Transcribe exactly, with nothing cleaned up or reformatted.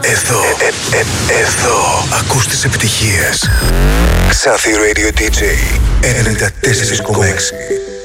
Εδώ, ε, ε, ε, εδώ ακούς τις επιτυχίες. Xathi Radio ντι τζέι ενενήντα τέσσερα κόμμα έξι.